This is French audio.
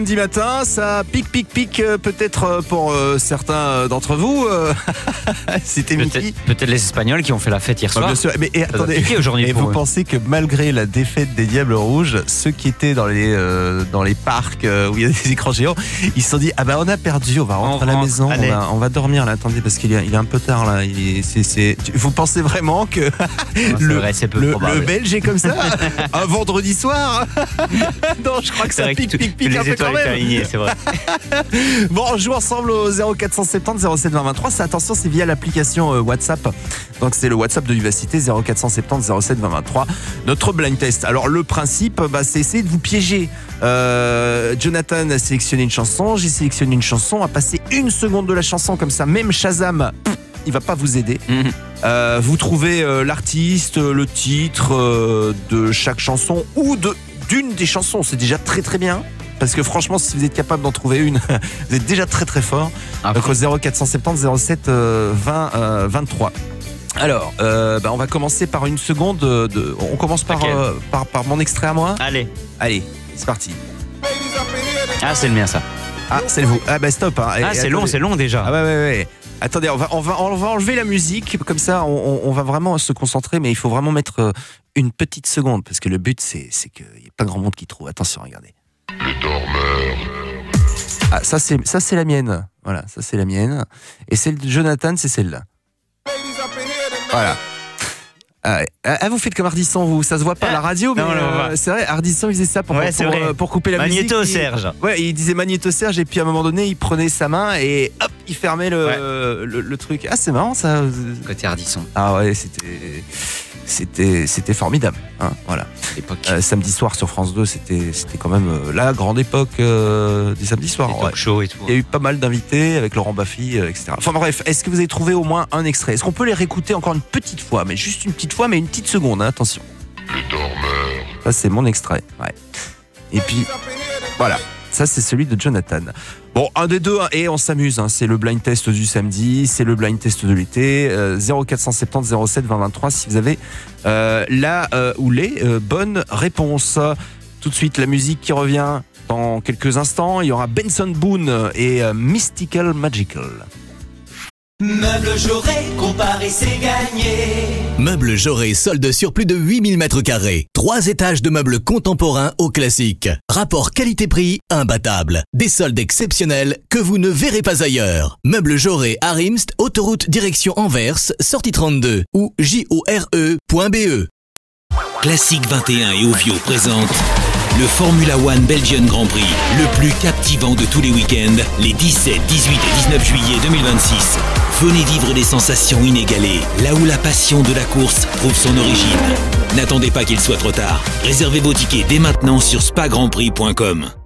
Lundi matin, ça pique, peut-être pour certains d'entre vous. C'était Mickey. Peut-être les Espagnols qui ont fait la fête hier soir. Bien sûr, mais attendez, et vous pensez que malgré la défaite des Diables Rouges, ceux qui étaient dans les parcs où il y a des écrans géants, ils se sont dit on a perdu, on va rentrer à la maison, on va dormir là. Attendez, parce qu'il est un peu tard là. Vous pensez vraiment que le Belge est comme ça un vendredi soir? Non, je crois que ça pique un peu quand même. C'est vrai. Bon, on joue ensemble au 0470 07 20 23. Attention, c'est via l'application WhatsApp. Donc c'est le WhatsApp de Vivacité 0470 07 20 23. Notre blind test. Alors le principe, c'est essayer de vous piéger. Jonathan a sélectionné une chanson, j'ai sélectionné une chanson. On va passer une seconde de la chanson comme ça. Même Shazam, il va pas vous aider. Vous trouvez l'artiste, le titre de chaque chanson ou d'une des chansons. C'est déjà très très bien. Parce que franchement, si vous êtes capable d'en trouver une, vous êtes déjà très très fort. Donc au 0470 07 20 23. Alors, on va commencer par une seconde. On commence par mon extrait à moi. Allez, c'est parti. Ah, c'est le mien ça. Ah, c'est le vous. Ah stop. C'est long déjà. Ah ouais. Attendez, on va enlever la musique. Comme ça, on va vraiment se concentrer. Mais il faut vraiment mettre une petite seconde. Parce que le but, c'est qu'il n'y ait pas grand monde qui trouve. Attention, regardez. Le dormeur. Ah, ça c'est la mienne. Voilà, ça c'est la mienne. Et celle de Jonathan, c'est celle-là. Voilà. Vous faites comme Ardisson, vous. Ça se voit pas à la radio, mais c'est vrai, Ardisson il faisait ça pour couper la musique. Magnéto Serge. Ouais, il disait Magnéto Serge et puis à un moment donné, il prenait sa main et hop, il fermait le truc. Ah, c'est marrant ça. Côté Ardisson. Ah ouais, c'était formidable, hein, voilà. Samedi soir sur France 2, c'était quand même la grande époque des samedis soirs. Talk show et tout. Il y a eu pas mal d'invités avec Laurent Baffy, etc. Enfin bref, est-ce que vous avez trouvé au moins un extrait? Est-ce qu'on peut les réécouter encore une petite fois? Mais juste une petite fois, mais une petite seconde, hein, attention. Le dormeur. Ça, c'est mon extrait, ouais. Et puis, voilà. Ça, c'est celui de Jonathan. Bon, un des deux, et on s'amuse. Hein. C'est le blind test du samedi, c'est le blind test de l'été. 0470 07 20 23 si vous avez les bonnes réponses. Tout de suite, la musique qui revient dans quelques instants. Il y aura Benson Boone et Mystical Magical. Meubles Jaurès, comparer c'est gagné. Meubles Jaurès, solde sur plus de 8000 mètres carrés. 3 étages de meubles contemporains au classique. Rapport qualité-prix imbattable. Des soldes exceptionnels que vous ne verrez pas ailleurs. Meubles Jaurès à Rimst, autoroute direction Anvers, sortie 32 ou jore.be. Classique 21 et Ovio présentent le Formula One Belgian Grand Prix, le plus captivant de tous les week-ends, les 17, 18 et 19 juillet 2026. Venez vivre des sensations inégalées, là où la passion de la course trouve son origine. N'attendez pas qu'il soit trop tard. Réservez vos tickets dès maintenant sur spagrandprix.com.